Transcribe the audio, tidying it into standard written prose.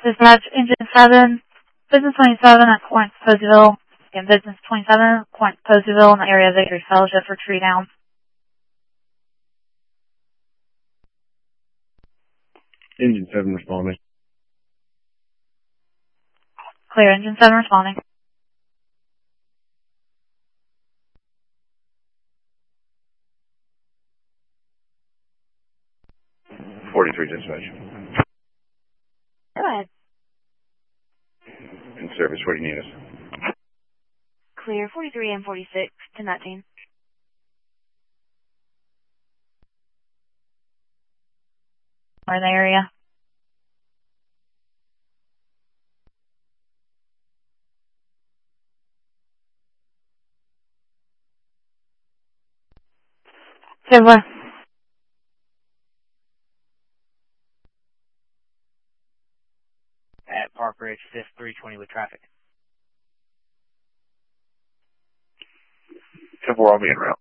Dispatch Engine 7, Business 27 at Point Poseyville, and Business 27, Point Poseyville in the area of Victory Fellowship for tree down. Engine 7 responding. Clear, Engine 7 responding. Dispatch. Go ahead. In service, where do you need us? Clear 43 and 46 to 19. Or in the area. Silver. At Park Ridge, 5th 320 with traffic. 10-4, I'll be en route.